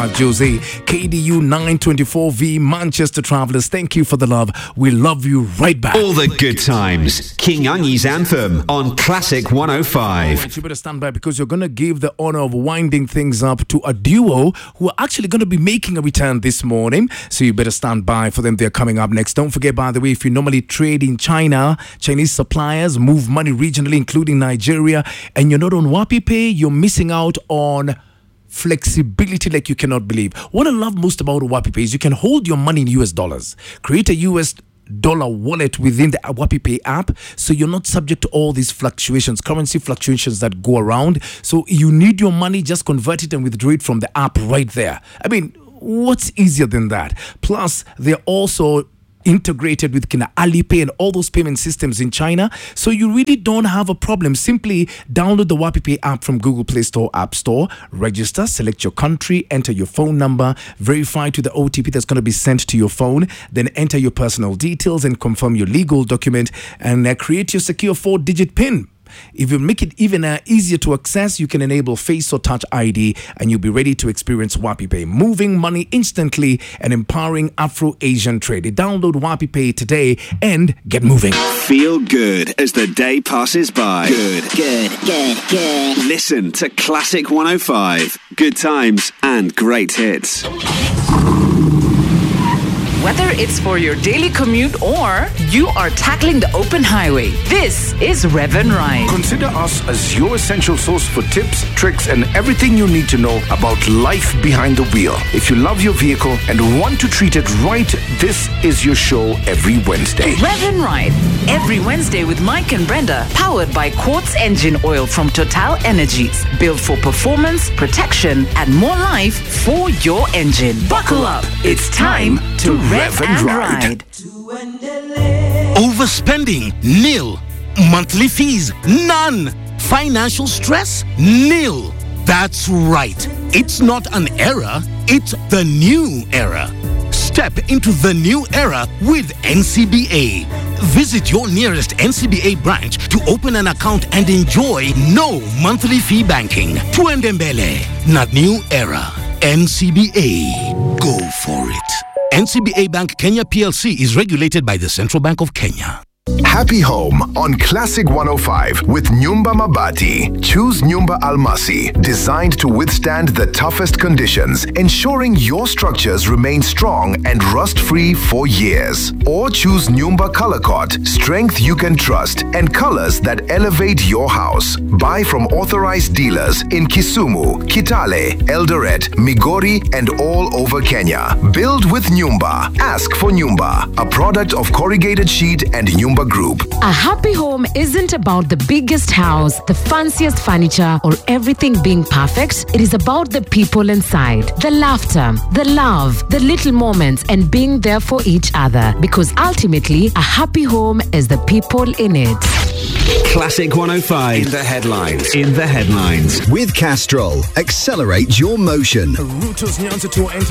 Jose, KDU 924V, Manchester Travellers, thank you for the love. We love you right back. All the good times. King Angi's Anthem on Classic 105. Right, you better stand by because you're going to give the honor of winding things up to a duo who are actually going to be making a return this morning. So you better stand by for them. They're coming up next. Don't forget, by the way, if you normally trade in China, Chinese suppliers move money regionally, including Nigeria, and you're not on WapiPay, you're missing out on flexibility like you cannot believe. What I love most about WapiPay is you can hold your money in US dollars, create a US dollar wallet within the WapiPay app, so you're not subject to all these fluctuations, currency fluctuations that go around. So you need your money, just convert it and withdraw it from the app right there. I mean, what's easier than that? Plus, they're also integrated with Alipay and all those payment systems in China, so you really don't have a problem. Simply download the WapiPay app from Google Play Store, App Store, register, select your country, enter your phone number, verify to the OTP that's going to be sent to your phone, then enter your personal details and confirm your legal document, and create your secure 4-digit PIN. If you make it even easier to access, you can enable Face or Touch ID and you'll be ready to experience WapiPay, moving money instantly and empowering Afro-Asian trade. Download WapiPay today and get moving. Feel good as the day passes by. Good. Listen to Classic 105. Good times and great hits. Whether it's for your daily commute or you are tackling the open highway, this is Rev and Ride. Consider us as your essential source for tips, tricks, and everything you need to know about life behind the wheel. If you love your vehicle and want to treat it right, this is your show every Wednesday. Rev and Ride, every Wednesday with Mike and Brenda, powered by Quartz Engine Oil from Total Energies. Built for performance, protection, and more life for your engine. Buckle up. It's time to Rev and Ride. Overspending? Nil. Monthly fees? None. Financial stress? Nil. That's right. It's not an era, it's the new era. Step into the new era with NCBA. Visit your nearest NCBA branch to open an account and enjoy no monthly fee banking. Tuendembele, not new era. NCBA. Go for it. NCBA Bank Kenya PLC is regulated by the Central Bank of Kenya. Happy Home on Classic 105 with Nyumba Mabati. Choose Nyumba Almasi, designed to withstand the toughest conditions, ensuring your structures remain strong and rust-free for years. Or choose Nyumba Color Coat, strength you can trust and colors that elevate your house. Buy from authorized dealers in Kisumu, Kitale, Eldoret, Migori, and all over Kenya. Build with Nyumba. Ask for Nyumba, a product of Corrugated Sheet and Nyumba Group. A happy home isn't about the biggest house, the fanciest furniture, or everything being perfect. It is about the people inside, the laughter, the love, the little moments, and being there for each other. Because ultimately, a happy home is the people in it. Classic 105 in the headlines. With Castrol, accelerate your motion. Ruto's Nyanza Tour